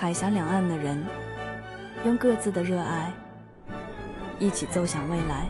海峡两岸的人，用各自的热爱，一起奏响未来。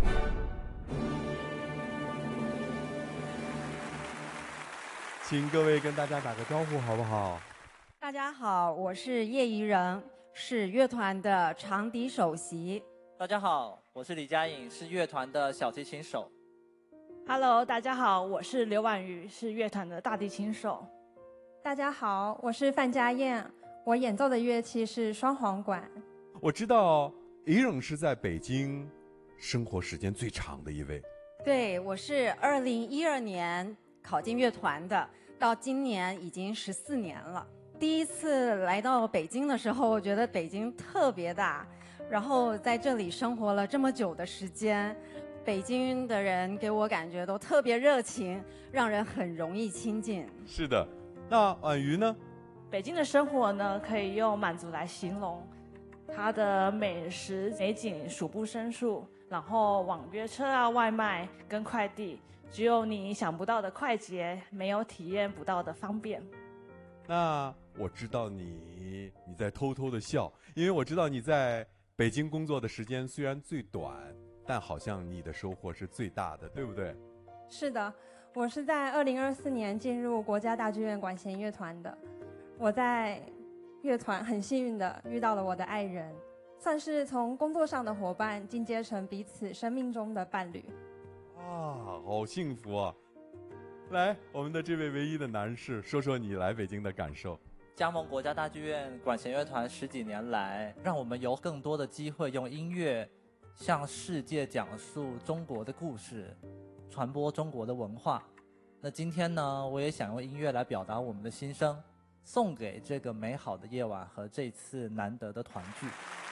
请各位跟大家打个招呼好不好？ 大家好，我是叶怡人，是乐团的长笛首席。 大家好，我是李佳颖，是乐团的小提琴手。 Hello， 大家好，我是刘婉瑜，是乐团的大提琴手。 大家好，我是范家燕，我演奏的乐器是双簧管。 我知道怡人是在北京生活时间最长的一位。 对，我是2012年考进乐团的，到今年已经14年了。第一次来到北京的时候，我觉得北京特别大，然后在这里生活了这么久的时间，北京的人给我感觉都特别热情，让人很容易亲近。 是的，那婉瑜呢？ 北京的生活呢，可以用满足来形容，它的美食美景数不胜数，然后网约车啊、外卖跟快递，只有你想不到的快捷，没有体验不到的方便。 那我知道你在偷偷的笑，因为我知道你在北京工作的时间虽然最短，但好像你的收获是最大的，对不对？ 是的，我是在2024年进入国家大剧院管弦乐团的。我在乐团很幸运的遇到了我的爱人，算是从工作上的伙伴进阶成彼此生命中的伴侣。 啊，好幸福啊！来，我们的这位唯一的男士，说说你来北京的感受。 加盟国家大剧院管弦乐团10几年来，让我们有更多的机会用音乐向世界讲述中国的故事，传播中国的文化。那今天呢，我也想用音乐来表达我们的心声，送给这个美好的夜晚和这次难得的团聚。